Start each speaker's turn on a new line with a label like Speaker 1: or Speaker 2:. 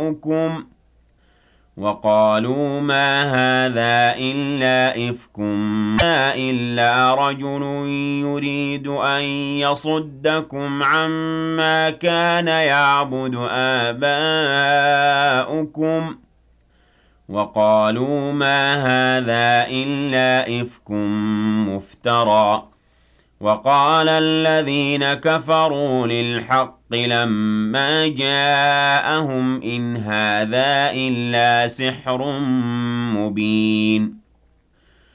Speaker 1: آباؤكم وقالوا ما هذا إلا إفك إلا رجل يريد أن يصدكم عما كان يعبد آباؤكم وقالوا ما هذا إلا إفك مفترى وقال الذين كفروا للحق لما جاءهم إن هذا إلا سحر مبين